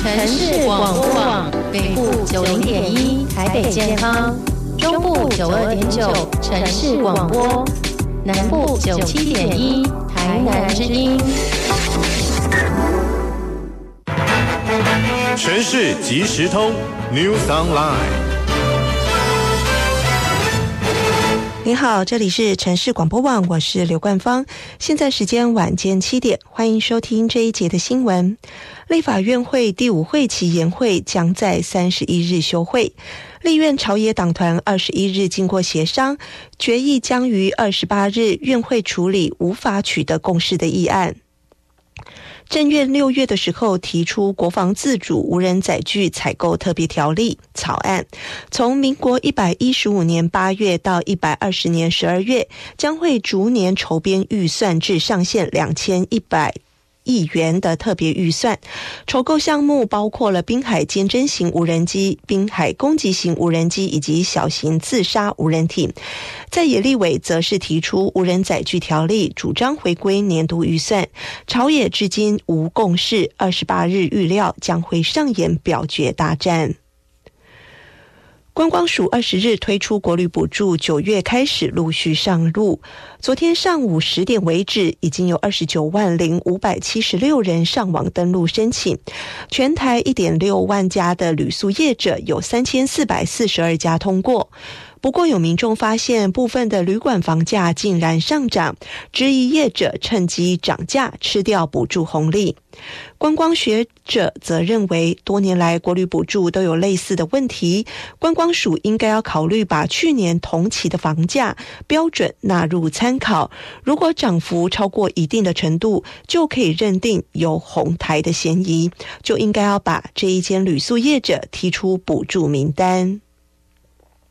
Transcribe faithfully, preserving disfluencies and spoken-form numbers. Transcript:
城市广播网，北部九零点一台北健康，中部九二点九城市广播，南部九七点一台南之音。 城市即时通 News Online。 您好，这里是城市广播网，我是刘冠芳。现在时间晚间七点，欢迎收听这一节的新闻。立法院会第五会期研会将在三十一日休会。立院朝野党团二十一日经过协商，决议将于二十八日院会处理无法取得共识的议案。政院六月的时候提出国防自主无人载具采购特别条例草案，从民国一百一十五年八月到一百二十年十二月，将会逐年筹编预算至上限两千一百亿元的特别预算，筹购项目包括了滨海尖侦型无人机、滨海攻击型无人机以及小型自杀无人艇。在野立委则是提出无人载具条例，主张回归年度预算。朝野至今无共识，二十八日预料将会上演表决大战。观光署二十日推出国旅补助，九月开始陆续上路。昨天上午十点为止，已经有二十九万零五百七十六人上网登录申请。全台一点六万家的旅宿业者，有三千四百四十二家通过。不过有民众发现部分的旅馆房价竟然上涨，质疑业者趁机涨价吃掉补助红利。观光学者则认为，多年来国旅补助都有类似的问题，观光署应该要考虑把去年同期的房价标准纳入参考，如果涨幅超过一定的程度，就可以认定有哄抬的嫌疑，就应该要把这一间旅宿业者踢出补助名单。